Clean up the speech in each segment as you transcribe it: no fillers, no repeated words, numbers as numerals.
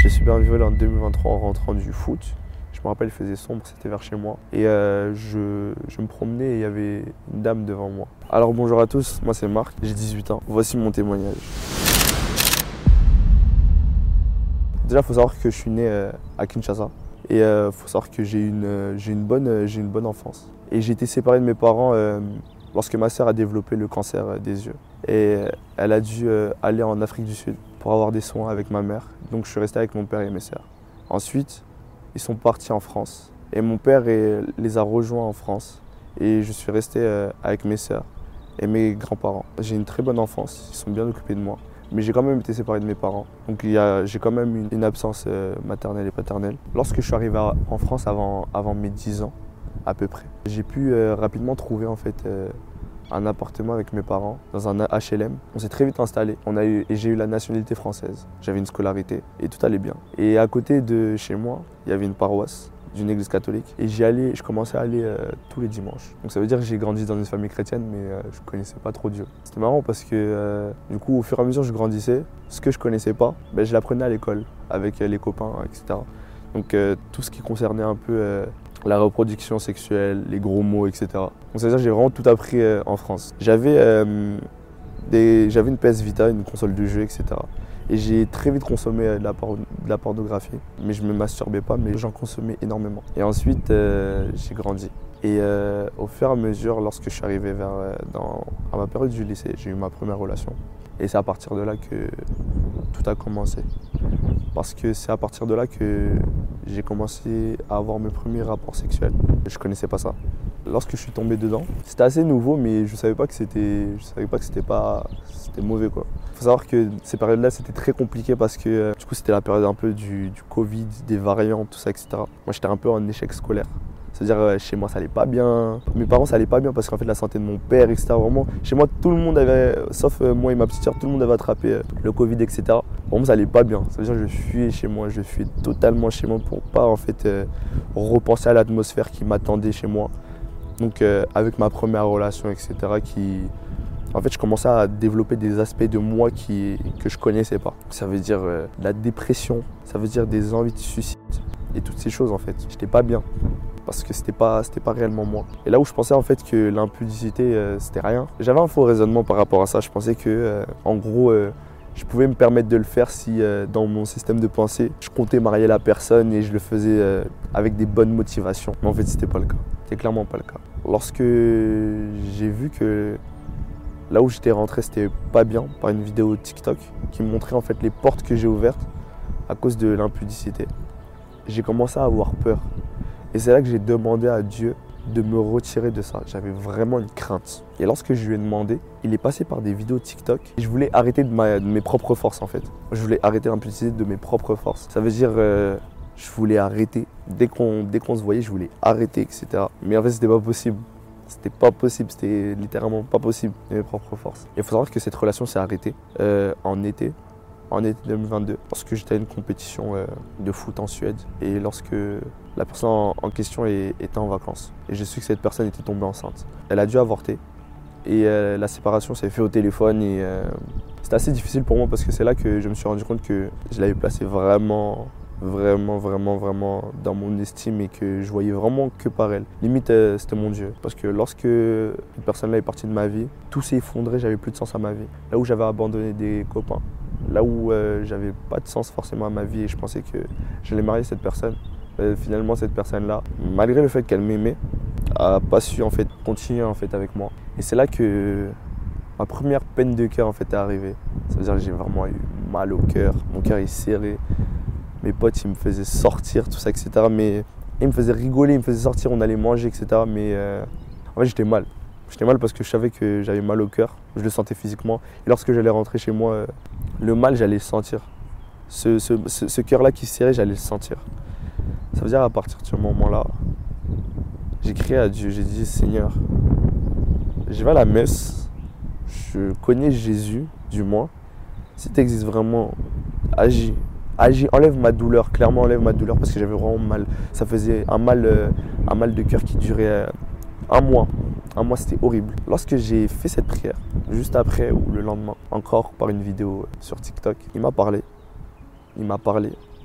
J'ai subi un viol en 2023 en rentrant du foot. Je me rappelle, il faisait sombre, c'était vers chez moi. Et je me promenais et il y avait une dame devant moi. Alors bonjour à tous, moi c'est Marc, j'ai 18 ans. Voici mon témoignage. Déjà, il faut savoir que je suis né à Kinshasa. Et il faut savoir que j'ai une bonne enfance. Et j'ai été séparé de mes parents lorsque ma sœur a développé le cancer des yeux. Et elle a dû aller en Afrique du Sud pour avoir des soins avec ma mère. Donc je suis resté avec mon père et mes sœurs. Ensuite, ils sont partis en France. Et mon père les a rejoints en France. Et je suis resté avec mes sœurs et mes grands-parents. J'ai une très bonne enfance, ils sont bien occupés de moi. Mais j'ai quand même été séparé de mes parents. Donc j'ai quand même une absence maternelle et paternelle. Lorsque je suis arrivé en France avant mes 10 ans, à peu près, j'ai pu rapidement trouver en fait, un appartement avec mes parents dans un HLM. On s'est très vite installé et j'ai eu la nationalité française. J'avais une scolarité et tout allait bien. Et à côté de chez moi, il y avait une paroisse d'une église catholique et je commençais à aller tous les dimanches. Donc ça veut dire que j'ai grandi dans une famille chrétienne mais je ne connaissais pas trop Dieu. C'était marrant parce que du coup au fur et à mesure que je grandissais, ce que je ne connaissais pas, je l'apprenais à l'école avec les copains, etc. Donc tout ce qui concernait un peu la reproduction sexuelle, les gros mots, etc. Donc ça veut dire que j'ai vraiment tout appris en France. J'avais une PS Vita, une console de jeu, etc. Et j'ai très vite consommé de la pornographie. Mais je ne me masturbais pas, mais j'en consommais énormément. Et ensuite, j'ai grandi. Et au fur et à mesure, lorsque je suis arrivé à ma période du lycée, j'ai eu ma première relation. Et c'est à partir de là que tout a commencé. Parce que c'est à partir de là que j'ai commencé à avoir mes premiers rapports sexuels. Je ne connaissais pas ça. Lorsque je suis tombé dedans, c'était assez nouveau, mais je ne savais pas que c'était mauvais, quoi. Il faut savoir que ces périodes-là, c'était très compliqué parce que du coup, c'était la période un peu du Covid, des variants, tout ça, etc. Moi, j'étais un peu en échec scolaire. C'est-à-dire, chez moi, ça allait pas bien. Mes parents, ça allait pas bien parce qu'en fait, la santé de mon père, etc. Vraiment, chez moi, tout le monde avait, sauf moi et ma petite sœur, tout le monde avait attrapé le Covid, etc. Vraiment, ça allait pas bien. C'est-à-dire, je fuyais chez moi, je fuyais totalement chez moi pour pas, en fait, repenser à l'atmosphère qui m'attendait chez moi. Donc, avec ma première relation, etc., en fait, je commençais à développer des aspects de moi que je connaissais pas. Ça veut dire de la dépression, ça veut dire des envies de suicide et toutes ces choses, en fait. J'étais pas bien. Parce que c'était pas réellement moi. Et là où je pensais en fait que l'impudicité c'était rien, j'avais un faux raisonnement par rapport à ça. Je pensais que en gros je pouvais me permettre de le faire si dans mon système de pensée je comptais marier la personne et je le faisais avec des bonnes motivations. Mais en fait c'était pas le cas. C'était clairement pas le cas. Lorsque j'ai vu que là où j'étais rentré c'était pas bien par une vidéo TikTok qui me montrait en fait les portes que j'ai ouvertes à cause de l'impudicité, j'ai commencé à avoir peur. Et c'est là que j'ai demandé à Dieu de me retirer de ça. J'avais vraiment une crainte. Et lorsque je lui ai demandé, il est passé par des vidéos TikTok. Et je voulais arrêter de mes propres forces en fait. Je voulais arrêter l'impudicité de mes propres forces. Ça veut dire, je voulais arrêter. Dès qu'on se voyait, je voulais arrêter, etc. Mais en fait, c'était pas possible. C'était pas possible, c'était littéralement pas possible de mes propres forces. Il faut savoir que cette relation s'est arrêtée en été 2022, lorsque j'étais à une compétition de foot en Suède et lorsque la personne en question était en vacances. Et j'ai su que cette personne était tombée enceinte. Elle a dû avorter et la séparation s'est faite au téléphone et c'était assez difficile pour moi parce que c'est là que je me suis rendu compte que je l'avais placée vraiment dans mon estime et que je voyais vraiment que par elle. Limite, c'était mon Dieu. Parce que lorsque cette personne-là est partie de ma vie, tout s'est effondré, j'avais plus de sens à ma vie. Là où j'avais abandonné des copains, là où j'avais pas de sens forcément à ma vie et je pensais que j'allais marier cette personne, finalement cette personne-là, malgré le fait qu'elle m'aimait, a pas su en fait continuer en fait avec moi. Et c'est là que ma première peine de cœur en fait est arrivée. Ça veut dire que j'ai vraiment eu mal au cœur, mon cœur est serré. Mes potes, ils me faisaient sortir, tout ça, etc. Mais ils me faisaient rigoler, ils me faisaient sortir, on allait manger, etc. Mais en fait, j'étais mal. J'étais mal parce que je savais que j'avais mal au cœur. Je le sentais physiquement. Et lorsque j'allais rentrer chez moi, le mal, j'allais le sentir. Ce cœur-là qui se serrait, j'allais le sentir. Ça veut dire à partir de ce moment-là, j'ai crié à Dieu. J'ai dit, Seigneur, je vais à la messe. Je connais Jésus, du moins. Si tu existes vraiment, agis. Enlève ma douleur, clairement enlève ma douleur parce que j'avais vraiment mal. Ça faisait un mal de cœur qui durait un mois. Un mois, c'était horrible. Lorsque j'ai fait cette prière, juste après ou le lendemain, encore par une vidéo sur TikTok, il m'a parlé.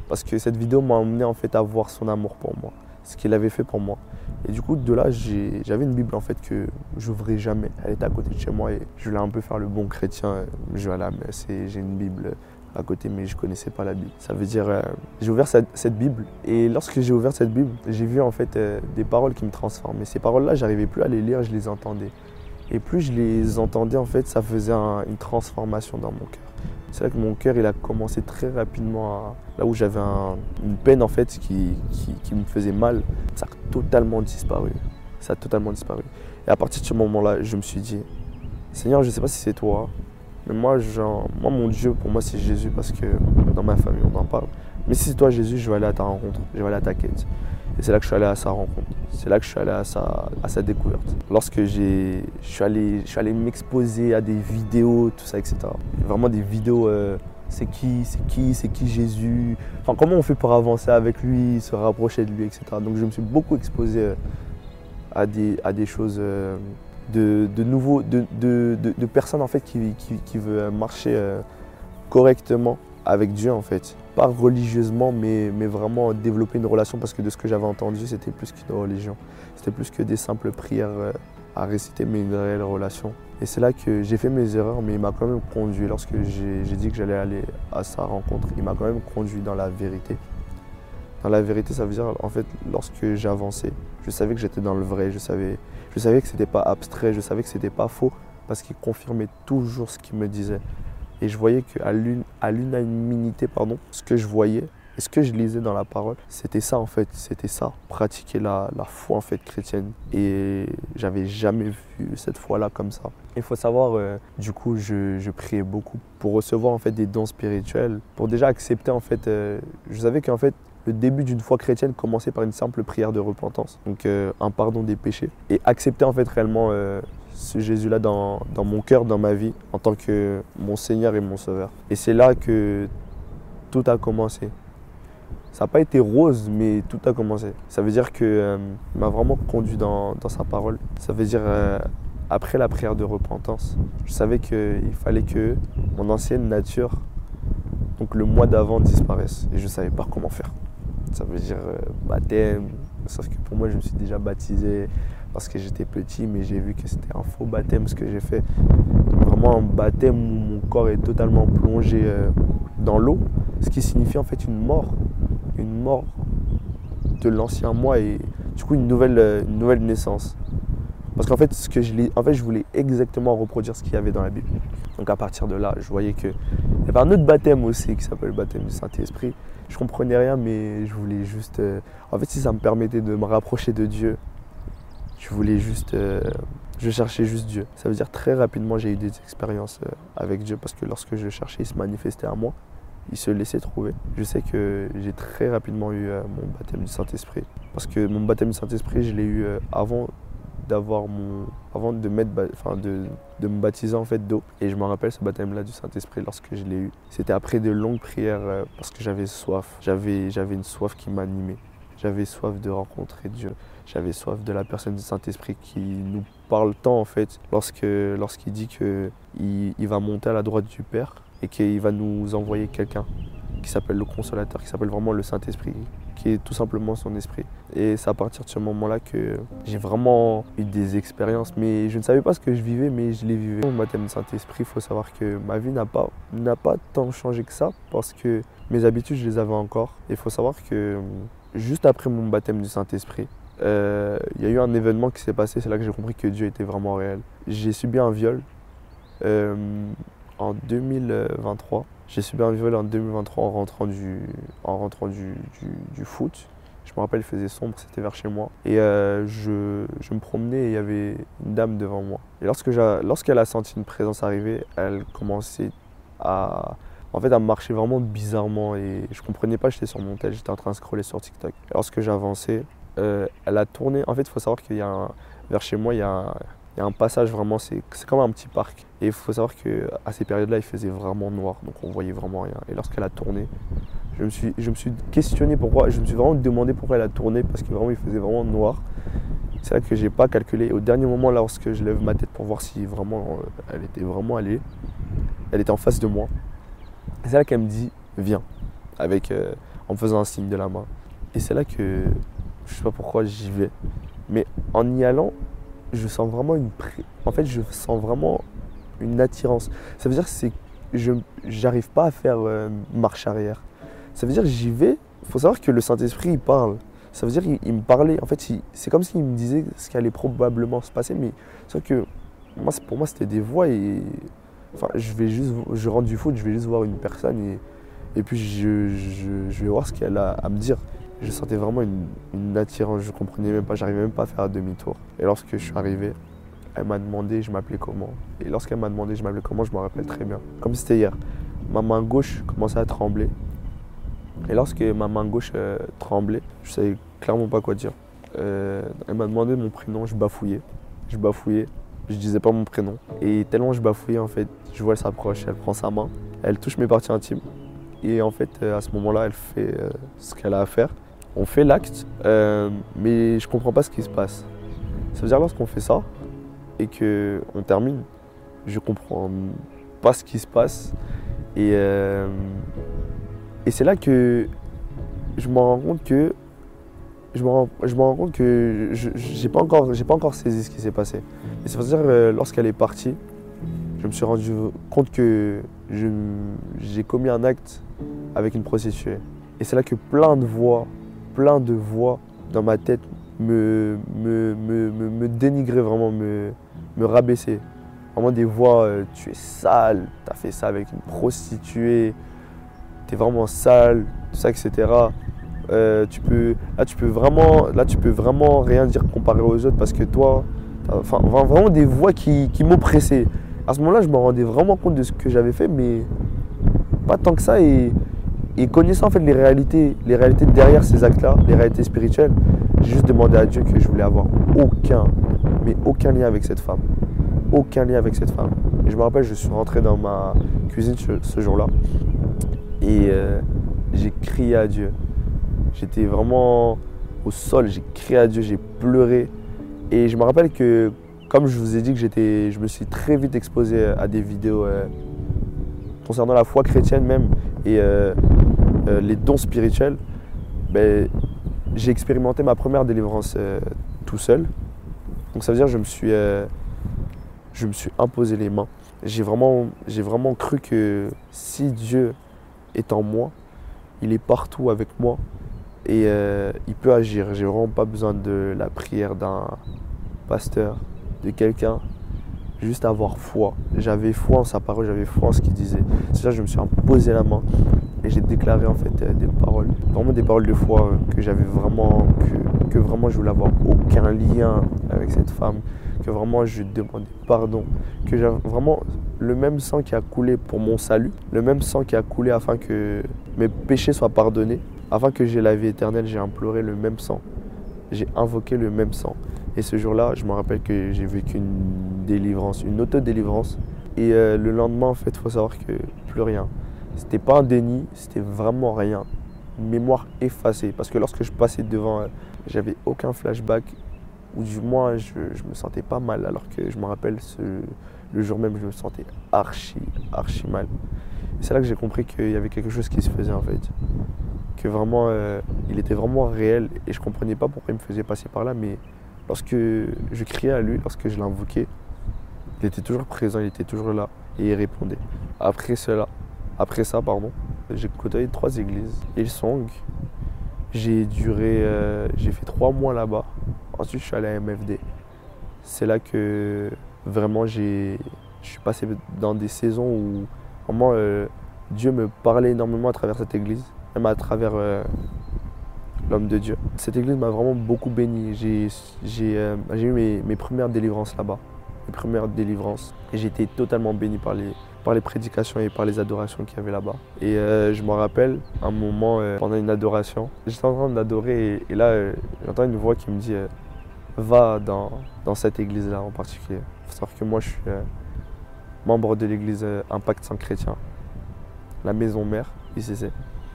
Parce que cette vidéo m'a amené en fait à voir son amour pour moi, ce qu'il avait fait pour moi. Et du coup, de là, j'avais une Bible en fait que j'ouvrais jamais. Elle était à côté de chez moi et je voulais un peu faire le bon chrétien. Je vais à la messe et j'ai une Bible à côté, mais je connaissais pas la Bible. Ça veut dire, j'ai ouvert cette Bible et lorsque j'ai ouvert cette Bible, j'ai vu en fait des paroles qui me transformaient. Ces paroles-là, j'arrivais plus à les lire, je les entendais. Et plus je les entendais, en fait, ça faisait une transformation dans mon cœur. C'est là que mon cœur il a commencé très rapidement là où j'avais une peine en fait qui me faisait mal, ça a totalement disparu. Ça a totalement disparu. Et à partir de ce moment-là, je me suis dit, Seigneur, je ne sais pas si c'est toi, mais moi mon Dieu, pour moi c'est Jésus parce que dans ma famille on en parle. Mais si c'est toi Jésus, je vais aller à ta rencontre, je vais aller à ta quête. Et c'est là que je suis allé à sa rencontre, c'est là que je suis allé à sa découverte. Lorsque je suis allé m'exposer à des vidéos, tout ça, etc. Vraiment des vidéos, c'est qui Jésus, enfin comment on fait pour avancer avec lui, se rapprocher de lui, etc. Donc je me suis beaucoup exposé à des choses de personnes en fait qui veulent marcher correctement avec Dieu en fait. Pas religieusement, mais vraiment développer une relation parce que de ce que j'avais entendu, c'était plus qu'une religion. C'était plus que des simples prières à réciter, mais une réelle relation. Et c'est là que j'ai fait mes erreurs, mais il m'a quand même conduit. Lorsque j'ai dit que j'allais aller à sa rencontre, il m'a quand même conduit dans la vérité. Dans la vérité, ça veut dire, en fait, lorsque j'avançais, je savais que j'étais dans le vrai, je savais que c'était pas abstrait, je savais que c'était pas faux, parce qu'il confirmait toujours ce qu'il me disait. Et je voyais qu'à l'unanimité, ce que je voyais et ce que je lisais dans la parole, c'était ça en fait, c'était ça, pratiquer la foi en fait chrétienne. Et j'avais jamais vu cette foi-là comme ça. Il faut savoir, du coup, je priais beaucoup pour recevoir en fait des dons spirituels, pour déjà accepter en fait, je savais qu'en fait, le début d'une foi chrétienne commençait par une simple prière de repentance, donc un pardon des péchés, et accepter en fait réellement ce Jésus-là dans mon cœur, dans ma vie, en tant que mon Seigneur et mon Sauveur. Et c'est là que tout a commencé. Ça n'a pas été rose, mais tout a commencé. Ça veut dire qu'il m'a vraiment conduit dans sa parole. Ça veut dire, après la prière de repentance, je savais qu'il fallait que mon ancienne nature, donc le mois d'avant, disparaisse. Et je ne savais pas comment faire. Ça veut dire baptême, sauf que pour moi, je me suis déjà baptisé parce que j'étais petit, mais j'ai vu que c'était un faux baptême ce que j'ai fait. Donc vraiment un baptême où mon corps est totalement plongé dans l'eau, ce qui signifie en fait une mort de l'ancien moi et du coup une nouvelle naissance. Parce qu'en fait, je voulais exactement reproduire ce qu'il y avait dans la Bible. Donc à partir de là, je voyais qu'il y avait un autre baptême aussi qui s'appelle le baptême du Saint-Esprit. Je comprenais rien, mais je voulais juste... En fait, si ça me permettait de me rapprocher de Dieu, je cherchais juste Dieu. Ça veut dire très rapidement, j'ai eu des expériences avec Dieu parce que lorsque je cherchais, il se manifestait à moi. Il se laissait trouver. Je sais que j'ai très rapidement eu mon baptême du Saint-Esprit. Parce que mon baptême du Saint-Esprit, je l'ai eu avant de me baptiser en fait d'eau. Et je me rappelle ce baptême-là du Saint-Esprit lorsque je l'ai eu. C'était après de longues prières parce que j'avais soif. J'avais une soif qui m'animait. J'avais soif de rencontrer Dieu. J'avais soif de la personne du Saint-Esprit qui nous parle tant en fait lorsqu'il dit qu'il va monter à la droite du Père et qu'il va nous envoyer quelqu'un qui s'appelle le Consolateur, qui s'appelle vraiment le Saint-Esprit, qui est tout simplement son esprit. Et c'est à partir de ce moment-là que j'ai vraiment eu des expériences, mais je ne savais pas ce que je vivais, mais je les vivais. Mon baptême du Saint-Esprit, il faut savoir que ma vie n'a pas tant changé que ça, parce que mes habitudes, je les avais encore. Il faut savoir que juste après mon baptême du Saint-Esprit, il y a eu un événement qui s'est passé, c'est là que j'ai compris que Dieu était vraiment réel. J'ai subi un viol en 2023. J'ai subi un viol en 2023 en rentrant du foot. Je me rappelle, il faisait sombre, c'était vers chez moi. Et je me promenais et il y avait une dame devant moi. Et lorsqu'elle a senti une présence arriver, elle commençait à marcher vraiment bizarrement. Et je ne comprenais pas, j'étais sur mon tel, j'étais en train de scroller sur TikTok. Et lorsque j'avançais, elle a tourné. En fait, il faut savoir vers chez moi, il y a un passage vraiment, c'est comme un petit parc. Et il faut savoir qu'à ces périodes-là, il faisait vraiment noir, donc on voyait vraiment rien. Et lorsqu'elle a tourné, je me suis questionné pourquoi, je me suis vraiment demandé pourquoi elle a tourné, parce que vraiment il faisait vraiment noir. C'est là que j'ai pas calculé. Et au dernier moment, là, lorsque je lève ma tête pour voir si vraiment elle était vraiment allée, elle était en face de moi. Et c'est là qu'elle me dit, viens. en me faisant un signe de la main. Et c'est là que je sais pas pourquoi j'y vais. Mais en y allant, je sens vraiment en fait, je sens vraiment une attirance. Ça veut dire que j'arrive pas à faire marche arrière. Ça veut dire que j'y vais. Il faut savoir que le Saint-Esprit, il parle. Ça veut dire qu'il me parlait. En fait, c'est comme s'il me disait ce qui allait probablement se passer. Mais c'est vrai que pour moi, c'était des voix. Et enfin, je rentre du foot, je vais juste voir une personne. Et puis, je vais voir ce qu'elle a à me dire. Je sentais vraiment une attirance. Je comprenais même pas. J'arrivais même pas à faire un demi-tour. Et lorsque je suis arrivé, elle m'a demandé je m'appelais comment. Et lorsqu'elle m'a demandé je m'appelais comment, je me rappelle très bien. Comme c'était hier. Ma main gauche commençait à trembler. Et lorsque ma main gauche tremblait, je savais clairement pas quoi dire. Elle m'a demandé mon prénom, je bafouillais. Je disais pas mon prénom. Et tellement je bafouillais, en fait, je vois elle s'approche, elle prend sa main, elle touche mes parties intimes. Et en fait, à ce moment-là, elle fait ce qu'elle a à faire. On fait l'acte, mais je comprends pas ce qui se passe. Ça veut dire lorsqu'on fait ça et qu'on termine, je comprends pas ce qui se passe. Et c'est là que je me rends compte que j'ai pas encore saisi ce qui s'est passé. Et ça veut dire lorsqu'elle est partie, je me suis rendu compte que j'ai commis un acte avec une prostituée. Et c'est là que plein de voix dans ma tête me dénigraient vraiment, me rabaissaient. Vraiment des voix, tu es sale, tu as fait ça avec une prostituée, tu es vraiment sale, tout ça, etc. Tu peux vraiment rien dire comparé aux autres parce que toi, enfin vraiment des voix qui m'oppressaient. À ce moment-là, je me rendais vraiment compte de ce que j'avais fait, mais pas tant que ça. Et connaissant en fait les réalités derrière ces actes-là, les réalités spirituelles, j'ai juste demandé à Dieu que je voulais avoir aucun lien avec cette femme. Aucun lien avec cette femme. Et je me rappelle, je suis rentré dans ma cuisine ce jour-là et j'ai crié à Dieu. J'étais vraiment au sol, j'ai crié à Dieu, j'ai pleuré. Et je me rappelle que, comme je vous ai dit que je me suis très vite exposé à des vidéos concernant la foi chrétienne même et les dons spirituels, ben, j'ai expérimenté ma première délivrance tout seul. Donc ça veut dire que je me suis imposé les mains. J'ai vraiment cru que si Dieu est en moi, il est partout avec moi et il peut agir. J'ai vraiment pas besoin de la prière d'un pasteur, de quelqu'un. Juste avoir foi. J'avais foi en sa parole, j'avais foi en ce qu'il disait. C'est là que je me suis imposé la main et j'ai déclaré en fait des paroles, vraiment des paroles de foi que j'avais vraiment, que vraiment je voulais avoir aucun lien avec cette femme, que vraiment je demandais pardon, que j'avais vraiment le même sang qui a coulé pour mon salut, le même sang qui a coulé afin que mes péchés soient pardonnés, afin que j'aie la vie éternelle, j'ai imploré le même sang, j'ai invoqué le même sang. Et ce jour-là, je me rappelle que j'ai vécu une délivrance, une auto-délivrance. Et le lendemain, en fait, il faut savoir que plus rien. C'était pas un déni, c'était vraiment rien. Une mémoire effacée. Parce que lorsque je passais devant, j'avais aucun flashback. Ou du moins, je me sentais pas mal. Alors que je me rappelle, le jour même, je me sentais archi mal. Et c'est là que j'ai compris qu'il y avait quelque chose qui se faisait, en fait. Que vraiment, il était vraiment réel. Et je comprenais pas pourquoi il me faisait passer par là, mais lorsque je criais à lui, lorsque je l'invoquais, il était toujours présent, il était toujours là et il répondait. Après ça, j'ai côtoyé 3 églises. Hillsong, j'ai fait 3 mois là-bas. Ensuite, je suis allé à MFD. C'est là que vraiment je suis passé dans des saisons où vraiment Dieu me parlait énormément à travers cette église, même à travers l'homme de Dieu. Cette église m'a vraiment beaucoup béni. J'ai eu mes premières délivrances là-bas. Mes premières délivrances. Et j'ai été totalement béni par les prédications et par les adorations qu'il y avait là-bas. Et je me rappelle, un moment, pendant une adoration, j'étais en train d'adorer et là, j'entends une voix qui me dit va dans cette église-là en particulier. Il faut savoir que moi, je suis membre de l'église Impact Saint-Chrétien, la maison mère, ICC.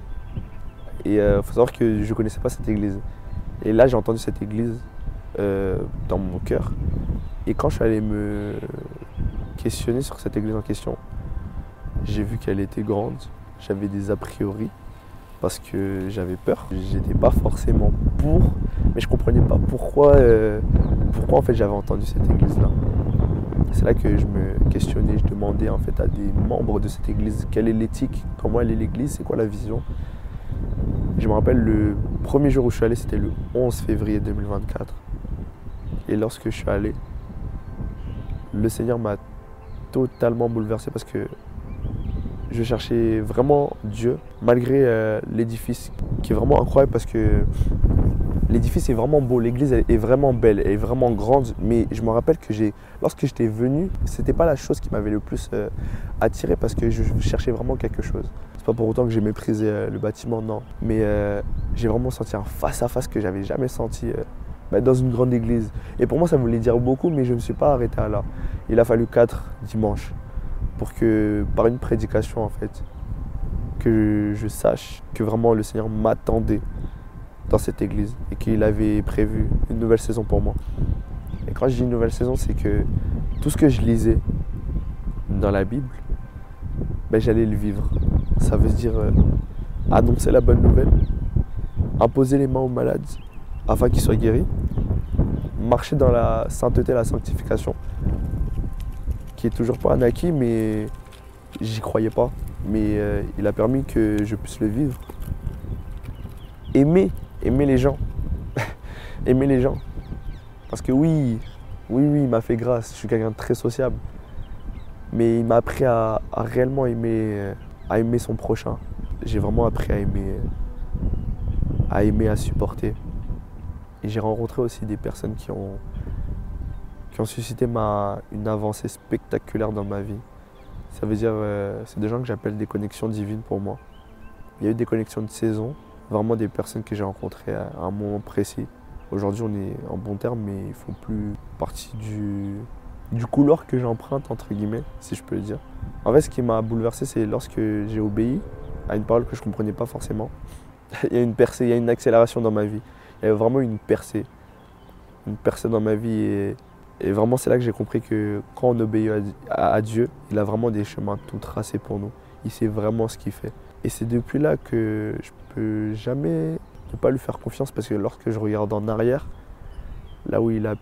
Et il faut savoir que je ne connaissais pas cette église. Et là, j'ai entendu cette église dans mon cœur. Et quand je suis allé me questionner sur cette église en question, j'ai vu qu'elle était grande. J'avais des a priori. parce que j'avais peur. J'étais pas forcément pour, mais je comprenais pas pourquoi en fait j'avais entendu cette église-là. C'est là que je me questionnais, je demandais en fait à des membres de cette église quelle est l'éthique, comment elle est l'église, c'est quoi la vision. Je me rappelle le premier jour où je suis allé, c'était le 11 février 2024. Et lorsque je suis allé, le Seigneur m'a totalement bouleversé parce que je cherchais vraiment Dieu, malgré l'édifice qui est vraiment incroyable parce que l'édifice est vraiment beau, l'église est vraiment belle, elle est vraiment grande. Mais je me rappelle que lorsque j'étais venu, c'était pas la chose qui m'avait le plus attiré parce que je cherchais vraiment quelque chose. C'est pas pour autant que j'ai méprisé le bâtiment, non. Mais j'ai vraiment senti un face-à-face que j'avais jamais senti dans une grande église. Et pour moi, ça voulait dire beaucoup, mais je ne me suis pas arrêté à là. Il a fallu 4 dimanches pour que, par une prédication en fait, que je sache que vraiment le Seigneur m'attendait dans cette église et qu'il avait prévu une nouvelle saison pour moi. Et quand je dis une nouvelle saison, c'est que tout ce que je lisais dans la Bible, j'allais le vivre. Ça veut dire annoncer la bonne nouvelle, imposer les mains aux malades afin qu'ils soient guéris, marcher dans la sainteté, la sanctification, qui est toujours pas un acquis, mais j'y croyais pas. Mais il a permis que je puisse le vivre. Aimer les gens. Aimer les gens. Parce que oui, il m'a fait grâce. Je suis quelqu'un de très sociable. Mais il m'a appris à réellement aimer son prochain. J'ai vraiment appris à aimer, à supporter. Et j'ai rencontré aussi des personnes qui ont suscité une avancée spectaculaire dans ma vie. Ça veut dire, c'est des gens que j'appelle des connexions divines pour moi. Il y a eu des connexions de saison, vraiment des personnes que j'ai rencontrées à un moment précis. Aujourd'hui, on est en bon terme, mais ils ne font plus partie du couloir que j'emprunte, entre guillemets, si je peux le dire. En fait, ce qui m'a bouleversé, c'est lorsque j'ai obéi à une parole que je ne comprenais pas forcément. Il y a une percée, il y a une accélération dans ma vie. Il y a vraiment une percée dans ma vie. Et vraiment, c'est là que j'ai compris que quand on obéit à Dieu, il a vraiment des chemins tout tracés pour nous. Il sait vraiment ce qu'il fait. Et c'est depuis là que je peux jamais ne pas lui faire confiance parce que lorsque je regarde en arrière, là où il a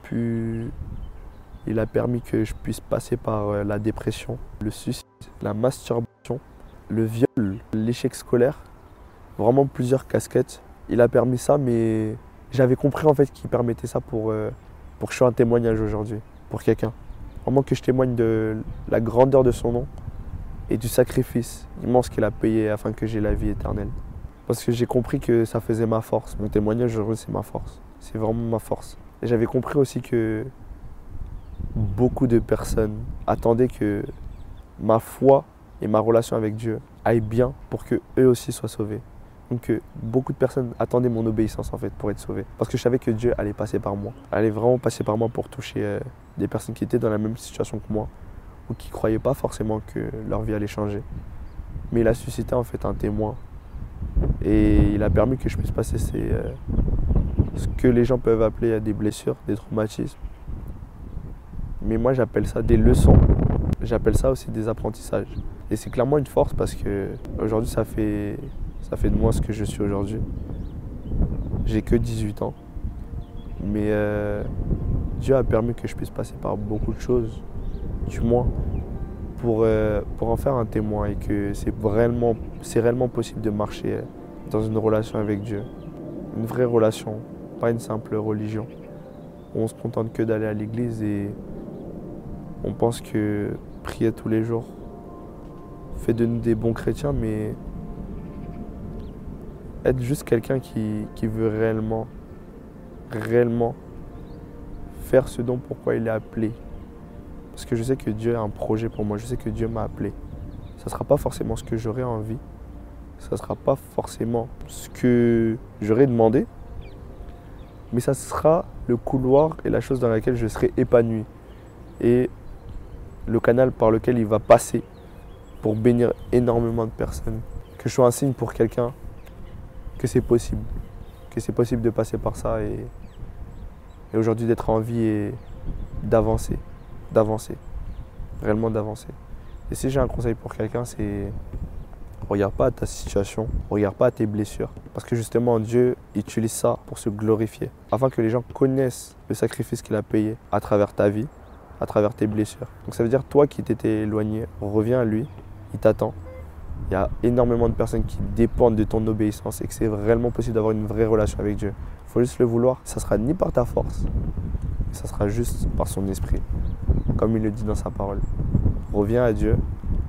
permis que je puisse passer par la dépression, le suicide, la masturbation, le viol, l'échec scolaire, vraiment plusieurs casquettes. Il a permis ça, mais j'avais compris en fait qu'il permettait ça pour que je sois un témoignage aujourd'hui, pour quelqu'un. Vraiment que je témoigne de la grandeur de son nom et du sacrifice immense qu'il a payé afin que j'aie la vie éternelle. Parce que j'ai compris que ça faisait ma force. Mon témoignage aujourd'hui, c'est ma force. C'est vraiment ma force. Et j'avais compris aussi que beaucoup de personnes attendaient que ma foi et ma relation avec Dieu aillent bien pour qu'eux aussi soient sauvés. Donc beaucoup de personnes attendaient mon obéissance en fait pour être sauvées. Parce que je savais que Dieu allait passer par moi. Allait vraiment passer par moi pour toucher des personnes qui étaient dans la même situation que moi ou qui ne croyaient pas forcément que leur vie allait changer. Mais il a suscité en fait un témoin. Et il a permis que je puisse passer ce que les gens peuvent appeler des blessures, des traumatismes. Mais moi j'appelle ça des leçons. J'appelle ça aussi des apprentissages. Et c'est clairement une force parce que aujourd'hui ça fait de moi ce que je suis aujourd'hui. J'ai que 18 ans. Mais Dieu a permis que je puisse passer par beaucoup de choses, du moins, pour en faire un témoin et que c'est réellement possible de marcher dans une relation avec Dieu. Une vraie relation, pas une simple religion. On ne se contente que d'aller à l'église et on pense que prier tous les jours fait de nous des bons chrétiens, mais être juste quelqu'un qui veut réellement faire ce dont pourquoi il est appelé. Parce que je sais que Dieu a un projet pour moi, je sais que Dieu m'a appelé. Ça ne sera pas forcément ce que j'aurais envie, ça ne sera pas forcément ce que j'aurais demandé, mais ça sera le couloir et la chose dans laquelle je serai épanoui. Et le canal par lequel il va passer pour bénir énormément de personnes. Que je sois un signe pour quelqu'un que c'est possible de passer par ça et aujourd'hui d'être en vie et d'avancer, réellement d'avancer. Et si j'ai un conseil pour quelqu'un, c'est Regarde pas à ta situation, regarde pas à tes blessures. Parce que justement, Dieu utilise ça pour se glorifier. Afin que les gens connaissent le sacrifice qu'il a payé à travers ta vie, à travers tes blessures. Donc ça veut dire, toi qui t'étais éloigné, reviens à lui, il t'attend. Il y a énormément de personnes qui dépendent de ton obéissance et que c'est réellement possible d'avoir une vraie relation avec Dieu. Il faut juste le vouloir. Ça ne sera ni par ta force, ça sera juste par son esprit. Comme il le dit dans sa parole. Reviens à Dieu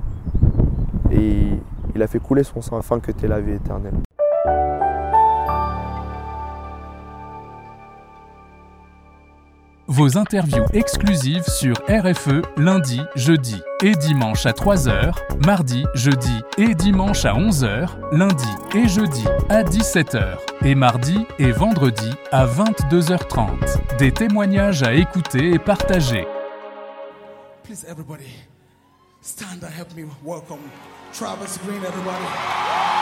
et il a fait couler son sang afin que tu aies la vie éternelle. Vos interviews exclusives sur RFE lundi, jeudi et dimanche à 3h, mardi, jeudi et dimanche à 11h, lundi et jeudi à 17h et mardi et vendredi à 22h30. Des témoignages à écouter et partager. Please everybody stand and help me welcome Travis Green, everybody.